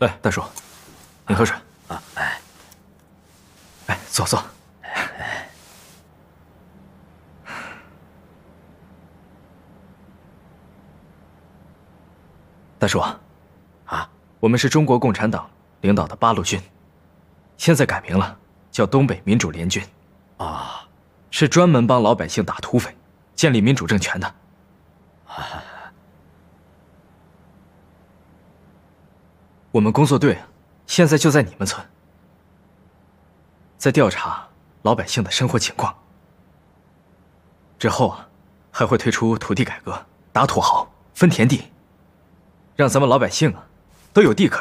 来，大叔，你喝水。 哎， 坐坐。大叔啊，我们是中国共产党领导的八路军，现在改名了，叫东北民主联军。是专门帮老百姓打土匪，建立民主政权的。我们工作队现在就在你们村，在调查老百姓的生活情况。之后还会推出土地改革，打土豪，分田地，让咱们老百姓都有地可